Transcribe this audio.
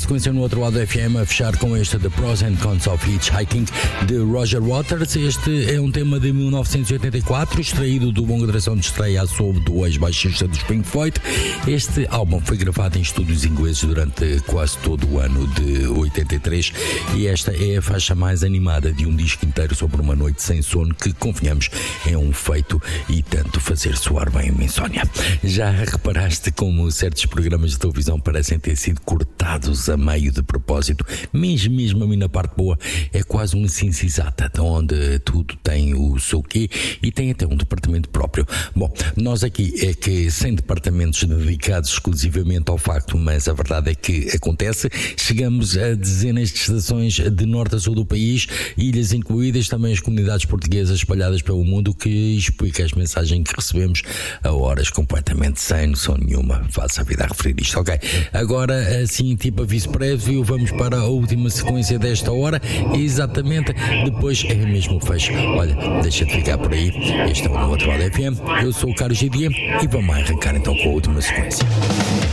sequência no outro lado do FM, a fechar com este The Pros and Cons of Hitchhiking de Roger Waters. Este é um tema de 1984, extraído do longa duração de estreia sob do ex-baixista dos Pink Floyd. Este álbum foi gravado em estúdios ingleses durante quase todo o ano de 83 e esta é a faixa mais animada de um disco inteiro sobre uma noite sem sono que, convenhamos, é um feito e tanto fazer soar bem uma insónia. Já reparaste como certos programas de televisão parecem ter sido cortados a meio de propósito? Mesmo a mim na parte boa é quase uma ciência exata, onde tudo tem o seu quê e tem até um departamento próprio. Bom, nós aqui é que sem departamentos dedicados exclusivamente ao facto, mas a verdade é que acontece. Chegamos a dezenas de estações de norte a sul do país, ilhas incluídas, também as comunidades portuguesas espalhadas pelo mundo, o que explica as mensagens que recebemos a horas completamente sem noção nenhuma. Faça a vida a referir isto. Ok, agora assim, tipo aviso prévio, vamos para a última sequência desta hora, exatamente depois é mesmo o fecho. Olha, deixa de ficar por aí. Este é o No Outro Lado FM, eu sou o Carlos Gidia e vamos arrancar então com a última sequência.